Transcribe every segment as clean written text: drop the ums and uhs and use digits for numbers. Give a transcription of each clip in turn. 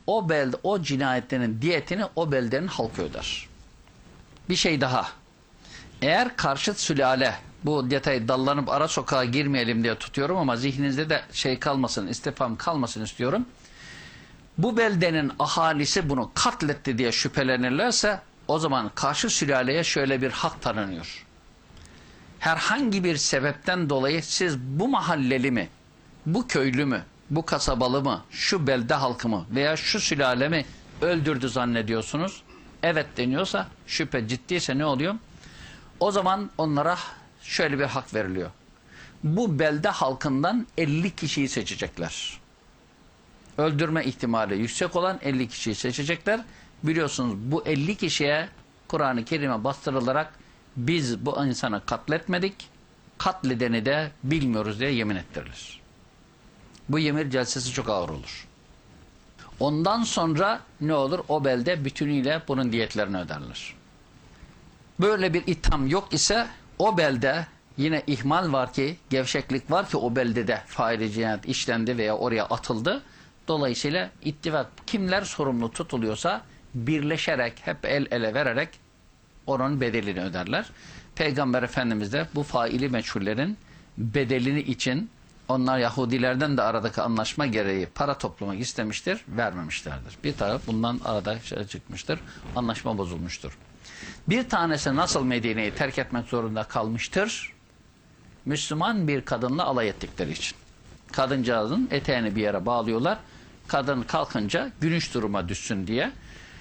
o belde, o cinayetlerin diyetini o beldenin halkı öder. Bir şey daha. Eğer karşıt sülale, bu detayı dallanıp ara sokağa girmeyelim diye tutuyorum ama zihninizde de şey kalmasın, istifham kalmasın istiyorum. Bu beldenin ahalisi bunu katletti diye şüphelenirlerse o zaman karşı sülaleye şöyle bir hak tanınıyor. Herhangi bir sebepten dolayı siz bu mahalleli mi, bu köylü mü, bu kasabalı mı, şu belde halkı mı veya şu sülalemi öldürdü zannediyorsunuz? Evet deniyorsa, şüphe ciddiyse ne oluyor? O zaman onlara şöyle bir hak veriliyor. Bu belde halkından 50 kişiyi seçecekler. Öldürme ihtimali yüksek olan 50 kişiyi seçecekler. Biliyorsunuz bu 50 kişiye Kur'an-ı Kerim'e bastırılarak biz bu insanı katletmedik, katledeni de bilmiyoruz diye yemin ettirilir. Bu yemin celsesi çok ağır olur. Ondan sonra ne olur? O belde bütünüyle bunun diyetlerini öderler. Böyle bir itham yok ise o belde yine ihmal var ki, gevşeklik var ki o beldede faili cinayet işlendi veya oraya atıldı. Dolayısıyla ittifak kimler sorumlu tutuluyorsa birleşerek, hep el ele vererek onun bedelini öderler. Peygamber Efendimiz de bu faili meçhullerin bedelini için onlar Yahudilerden de aradaki anlaşma gereği para toplamak istemiştir, vermemişlerdir. Bir taraf bundan arada çıkmıştır, anlaşma bozulmuştur. Bir tanesi nasıl Medine'yi terk etmek zorunda kalmıştır? Müslüman bir kadınla alay ettikleri için. Kadıncağızın eteğini bir yere bağlıyorlar. Kadın kalkınca gülünç duruma düşsün diye.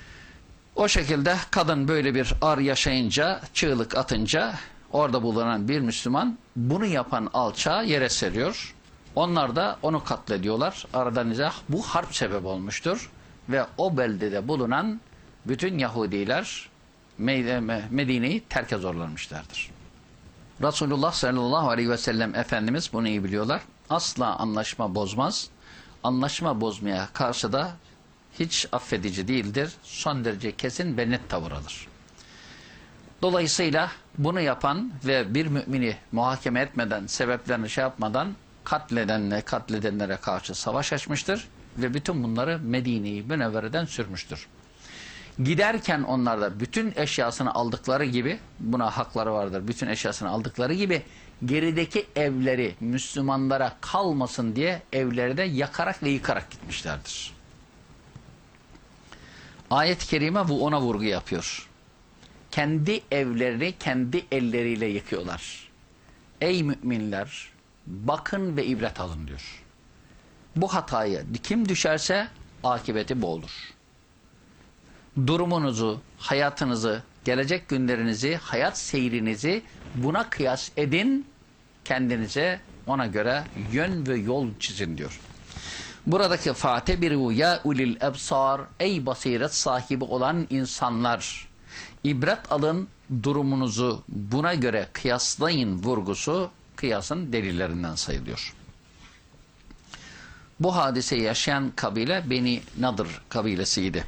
O şekilde kadın böyle bir ar yaşayınca, çığlık atınca orada bulunan bir Müslüman bunu yapan alçağı yere seriyor. Onlar da onu katlediyorlar. Aradan izah bu harp sebep olmuştur. Ve o beldede bulunan bütün Yahudiler Medine'yi terke zorlanmışlardır. Resulullah sallallahu aleyhi ve sellem Efendimiz bunu iyi biliyorlar. Asla anlaşma bozmaz. Anlaşma bozmaya karşı da hiç affedici değildir. Son derece kesin ve net tavır alır. Dolayısıyla bunu yapan ve bir mümini muhakeme etmeden, sebeplerini şey yapmadan katledenlere karşı savaş açmıştır ve bütün bunları Medine-i Münevvere'den sürmüştür. Giderken onlar da bütün eşyasını aldıkları gibi, buna hakları vardır, bütün eşyasını aldıkları gibi gerideki evleri Müslümanlara kalmasın diye evleri de yakarak ve yıkarak gitmişlerdir. Ayet-i Kerime bu ona vurgu yapıyor. Kendi evlerini kendi elleriyle yıkıyorlar. Ey müminler, bakın ve ibret alın diyor. Bu hatayı kim düşerse akıbeti bu olur. Durumunuzu, hayatınızı, gelecek günlerinizi, hayat seyrinizi buna kıyas edin, kendinize ona göre yön ve yol çizin diyor. Buradaki fatebiru ya ulil ebsar, ey basiret sahibi olan insanlar, ibret alın, durumunuzu buna göre kıyaslayın vurgusu kıyasın delillerinden sayılıyor. Bu hadiseyi yaşayan kabile Beni Nadır kabilesiydi.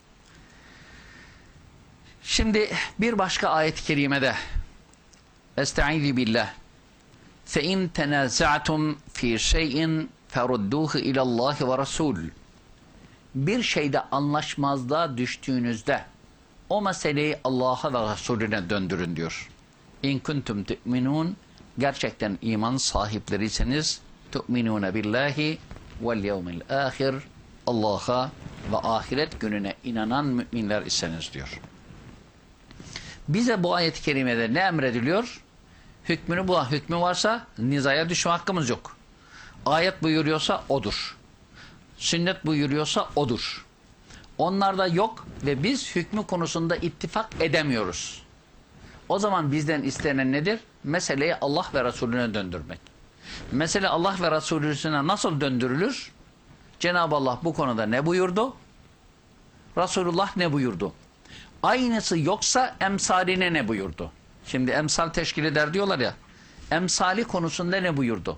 Şimdi bir başka ayet-i kerimede Estaizu billah فَاِنْ تَنَازَعْتُمْ ف۪ي شَيْءٍ فَرُدُّوهُ اِلَى اللّٰهِ وَرَسُولُ Bir şeyde anlaşmazlığa düştüğünüzde o meseleyi Allah'a ve Resulüne döndürün diyor. اِنْ كُنْتُمْ تُؤْمِنُونَ Gerçekten iman sahipleriyseniz تُؤْمِنُونَ بِاللّٰهِ وَالْيَوْمِ الْآخِرِ Allah'a ve ahiret gününe inanan müminler iseniz diyor. Bize bu ayet-i kerimede ne emrediliyor? Hükmü varsa nizaya düşme hakkımız yok. Ayet buyuruyorsa odur. Sünnet buyuruyorsa odur. Onlarda yok ve biz hükmü konusunda ittifak edemiyoruz. O zaman bizden istenen nedir? Meseleyi Allah ve Resulüne döndürmek. Mesele Allah ve Resulüne nasıl döndürülür? Cenab-ı Allah bu konuda ne buyurdu? Resulullah ne buyurdu? Aynısı yoksa emsaline ne buyurdu? Şimdi emsal teşkil eder diyorlar ya. Emsali konusunda ne buyurdu?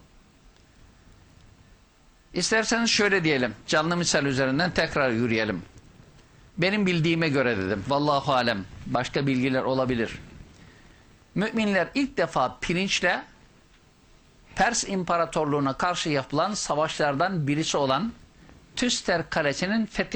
İsterseniz şöyle diyelim. Canlı misal üzerinden tekrar yürüyelim. Benim bildiğime göre dedim. Vallahu alem. Başka bilgiler olabilir. Müminler ilk defa pirinçle Pers İmparatorluğu'na karşı yapılan savaşlardan birisi olan Tüster Kalesi'nin fethi